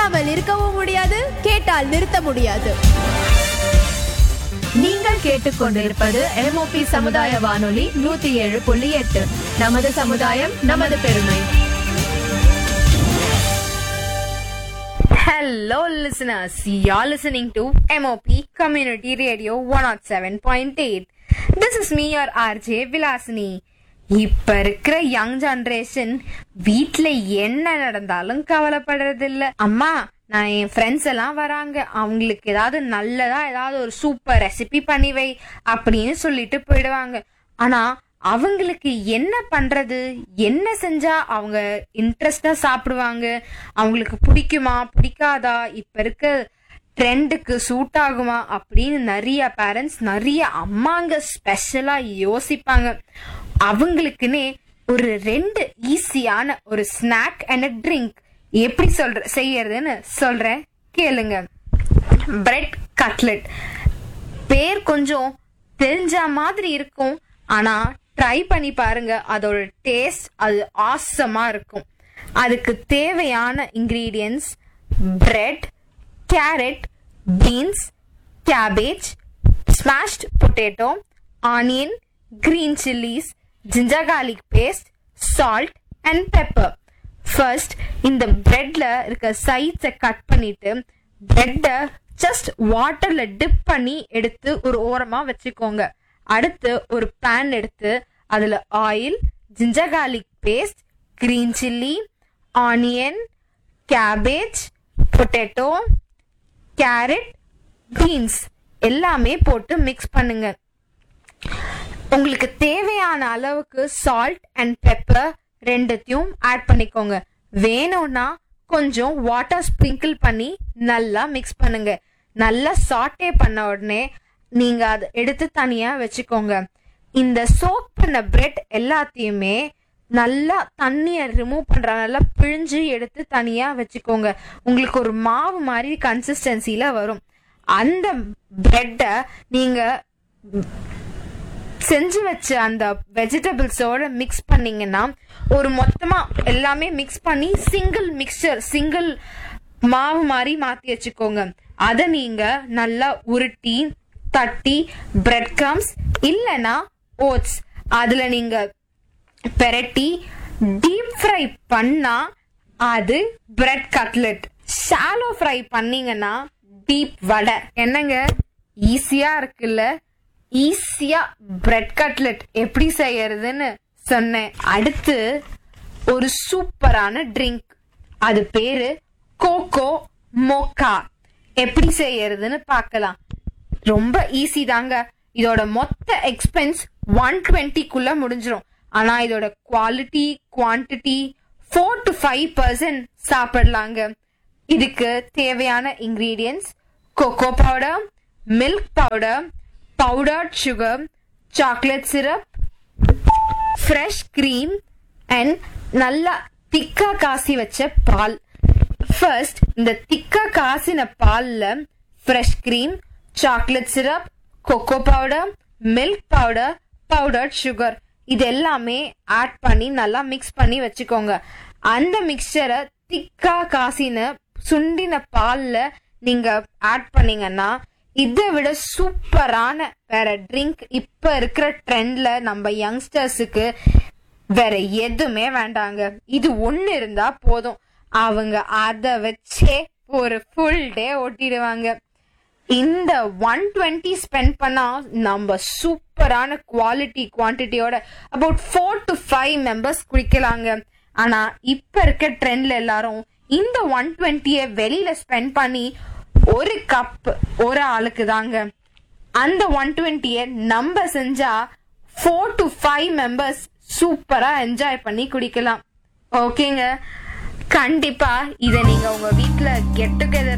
கேட்காமல் இருக்கவும் முடியாது, கேட்டால் நிறுத்த முடியாது. நீங்கள் கேட்டுக்கொண்டிருப்பது MOP சமுதாய வானொலி 107.8. நமது சமுதாயம், நமது பெருமை. Hello listeners, you're listening to MOP Community Radio 107.8. This is me, your RJ Vilasini. இப்ப இருக்கிற யங் ஜெனரேஷன் வீட்ல என்ன நடந்தாலும் கவலைப்படுறது இல்ல. அம்மா, நான் என் ஃப்ரெண்ட்ஸ் எல்லாம் வராங்க, அவங்களுக்கு ஏதாவது நல்லதா ஏதாவது ஒரு சூப்பர் ரெசிபி பண்ணி வை அப்படின்னு சொல்லிட்டு போயிடுவாங்க. ஆனா அவங்களுக்கு என்ன பண்றது, என்ன செஞ்சா அவங்க இன்ட்ரெஸ்டா சாப்பிடுவாங்க, அவங்களுக்கு பிடிக்குமா பிடிக்காதா, இப்ப இருக்க ட்ரெண்டுக்கு சூட் ஆகுமா அப்படின்னு நிறைய பேரண்ட்ஸ், நிறைய அம்மாங்க ஸ்பெஷலா யோசிப்பாங்க. அவங்களுக்குன்னே ஒரு 2 ஈஸியான ஒரு ஸ்நாக் அண்ட் ட்ரிங்க் எப்படி செய்யறதுன்னு சொல்றேன், கேளுங்க. Bread cutlet. பேர் கொஞ்சம் தெரிஞ்ச மாதிரி இருக்கும், ஆனா ட்ரை பண்ணி பாருங்க, அதோட டேஸ்ட் அது ஆசமா இருக்கும். அதுக்கு தேவையான ingredients: bread, carrot, beans, cabbage, smashed potato, onion, green chillies, ginger garlic paste, salt and pepper. First இந்த பிரெட்ல இருக்க சைட்ஸை கட் பண்ணிட்டு பிரெட்டை ஜஸ்ட் வாட்டர்ல டிப் பண்ணி எடுத்து ஒரு ஓரமா வச்சுக்கோங்க. அடுத்து ஒரு பேன் எடுத்து அதுல oil, ginger garlic paste, green chilli, onion, cabbage, potato, carrot, beans எல்லாமே போட்டு மிக்ஸ் பண்ணுங்க. உங்களுக்கு தேவையான அளவுக்கு சால்ட் அண்ட் பெப்பர் ரெண்டுத்தையும் ஆட் பண்ணிக்கோங்க. வேணும்னா கொஞ்சம் வாட்டர் ஸ்ப்ரிங்கிள் பண்ணி நல்லா மிக்ஸ் பண்ணுங்க. நல்லா சாட்டே பண்ண உடனே நீங்க அதை எடுத்து தனியா வச்சுக்கோங்க. இந்த சோக் பண்ண பிரெட் எல்லாத்தையுமே நல்லா தண்ணிய ரிமூவ் பண்ற நல்லா பிழிஞ்சு எடுத்து தனியா வச்சுக்கோங்க. உங்களுக்கு ஒரு மாவு மாதிரி கன்சிஸ்டன்சில வரும். அந்த பிரெட்டை நீங்க செஞ்சு வச்ச அந்த வெஜிடபிள்ஸோட மிக்ஸ் பண்ணீங்கன்னா ஒரு மொத்தமா எல்லாமே மிக்ஸ் பண்ணி சிங்கிள் மாவு மாதிரி மாத்தி வச்சுக்கோங்க. அதை நீங்க நல்லா உருட்டி தட்டி பிரெட் கிரம்ஸ் இல்லனா ஓட்ஸ் அதுல நீங்க பெரட்டி டீப் ஃப்ரை பண்ணா அது பிரெட் கட்லெட். ஷாலோ ஃப்ரை பண்ணீங்கன்னா டீப் வடை. என்னங்க, ஈஸியா இருக்குல்ல? ஈஸியா பிரெட் கட்லெட் எப்படி செய்யறதுன்னு சொன்னேன். அடுத்து ஒரு சூப்பரான ட்ரிங்க், அது பேரு கோகோ மோக்கா. எப்படி செய்யறதுன்னு பார்க்கலாம். ரொம்ப ஈஸி தாங்க. இதோட மொத்த எக்ஸ்பென்ஸ் 120 முடிஞ்சிரும். ஆனா இதோட குவாலிட்டி குவான்டிட்டி 4 to 5% சாப்பிடலாங்க. இதுக்கு தேவையான ingredients: cocoa powder, milk powder, powdered sugar, chocolate syrup, fresh cream and நல்லா திக்கா காசி வச்ச பால். ஃபர்ஸ்ட் இந்த திக்கா காசின பால்ல fresh cream, chocolate syrup, cocoa powder, milk powder, powdered sugar இது எல்லாமே ஆட் பண்ணி நல்லா மிக்ஸ் பண்ணி வச்சுக்கோங்க. அந்த மிக்சரை திக்கா காசின சுண்டின பால்ல நீங்க ஆட் பண்ணீங்கன்னா இதை விட சூப்பரான வேற ட்ரிங்க் இப்ப இருக்கிற ட்ரெண்ட்ல நம்ம யங்ஸ்டர்ஸுக்கு வேற எதுவுமே வேண்டாங்க. இது ஒண்ணு இருந்தா போதும், அவங்க அதை வச்சே ஒரு ஃபுல் டே ஓட்டிடுவாங்க. இந்த 120 ஸ்பெண்ட் பண்ணா நம்ம சூப்பரான குவாலிட்டி குவான்டிட்டியோட அபவுட் 4 to 5 மெம்பர்ஸ் குடிக்கலாங்க. ஆனா இப்ப இருக்க ட்ரெண்ட்ல எல்லாரும் இந்த 120 வெளியில ஸ்பெண்ட் பண்ணி ஒரு கப் ஒரு ஆளுக்கு தாங்க. அந்த 120 நம்ம செஞ்சா 4 to 5 மெம்பர்ஸ் சூப்பரா என்ஜாய் பண்ணி குடிக்கலாம். ஓகேங்க, கண்டிப்பா இத நீங்க உங்க வீட்ல கெட் டுகெதர்